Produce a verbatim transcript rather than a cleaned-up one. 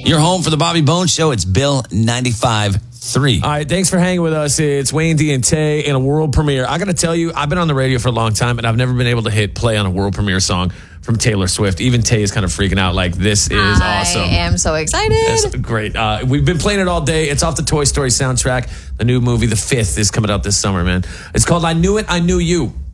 You're home for the Bobby Bones Show. It's Bill ninety-five point three. All right, thanks for hanging with us. It's Wayne D and Tay in a world premiere. I got to tell you, I've been on the radio for a long time, and I've never been able to hit play on a world premiere song from Taylor Swift. Even Tay is kind of freaking out like, this is I awesome. I am so excited. That's great. Uh, we've been playing it all day. It's off the Toy Story soundtrack. The new movie, The Fifth, is coming out this summer, man. It's called I Knew It, I Knew You.